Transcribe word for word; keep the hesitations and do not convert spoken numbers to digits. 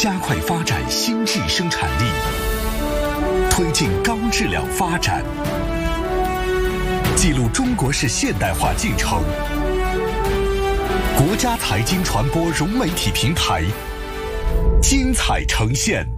加快发展新质生产力，推进高质量发展，记录中国式现代化进程。国家财经传播融媒体平台精彩呈现。